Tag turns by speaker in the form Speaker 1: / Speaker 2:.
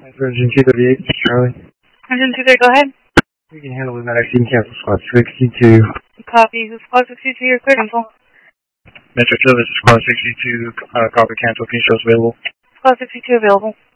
Speaker 1: Engine 238, Charlie.
Speaker 2: Engine 238, go ahead.
Speaker 1: We can handle the medic team, cancel squad 62.
Speaker 2: Copy. Squad 62, you're clear, cancel.
Speaker 1: Metro Service, squad 62, copy, cancel, can you show us available?
Speaker 2: Squad 62 available.